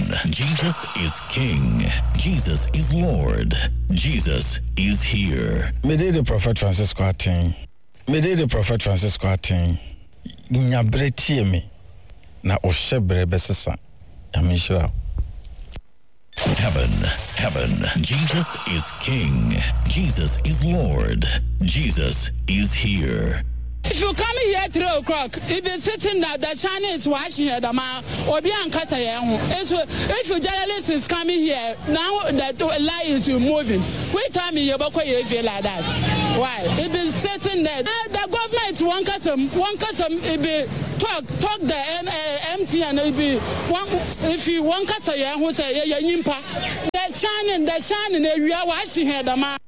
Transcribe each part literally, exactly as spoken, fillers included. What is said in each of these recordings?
Jesus is King. Jesus is Lord. Jesus is here. Me did the Prophet Francisco Atin. Me did the Prophet Francisco Atin. Nyabre tie me. Na oshebre besesa. Amishra. Heaven, heaven. Jesus is King. Jesus is Lord. Jesus is here. If you come here at three o'clock, if you're sitting there, the Chinese watching here, the man, or be on Kata. If your journalist is coming here, now that the lie is moving, wait time me about you feel like that. Why? If you're sitting there, the government won't custom, won't custom, if you talk, talk the M T and if you want, if you want Kata, who say, yeah, Yimpa, the shining, the shining, we are watching here, the man.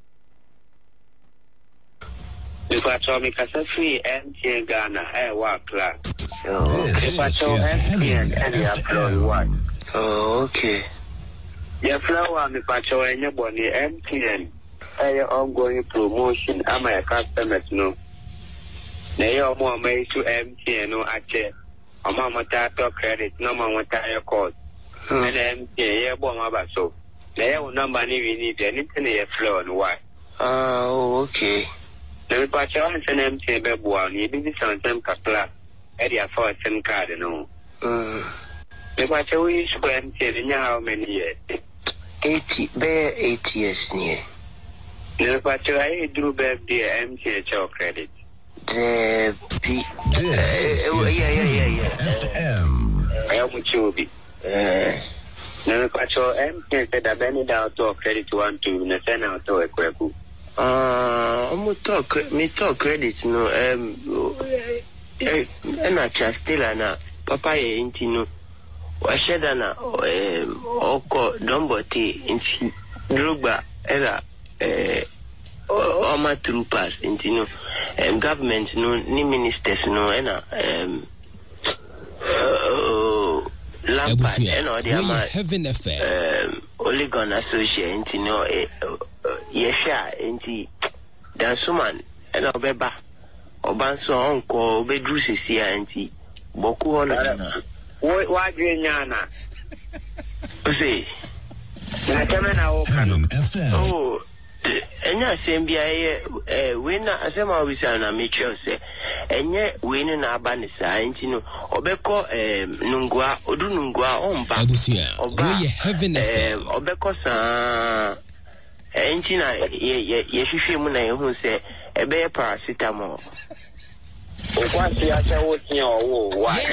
If I told me because free M T N Ghana, I work class. If I told M T N and you employ one. Oh, okay. Your flower, if I told anybody M T N, I ongoing promotion, I'm a customer no. They are more made to M T N no actually. I'm a tato credit, no more tire code. And M T N, yeah, bomb about so. They have no money we need anything in flow and why. Oh, okay. The departure on an M T B one, you did some time capla, area for a SIM card, no. The departure we use for M T in how many years? Eighty, bear eight years near. The departure I drew back the M T H O credit. The P. Yeah, yeah, yeah, yeah. F M. I have with you. The departure M T said I bend down to credit one to the send out to a quaku. Uh, I'm talk me talk credit no um and I just still na papa ye inti no wa sheda na um oko domboti inti drugba era eh o ma troopers inti no um government no ni ministers no na um Lampard and all the ama heaven affair um Oligon associate inti no yesha enti dansuman ena obeba obanso onko obedru sisia enti boku hono wo wadwe nyana ose na kama na okano oh enya sembia ye eh wena asema obisa na mecho se enye wenu na abanisa enti no obeko eh nungwa odu nungwa omba oba we heaven affair obeko sa Enchina ye ye hwehwe mu na yehu se ebe paracetamol. Okwasi acha wo tia owo wa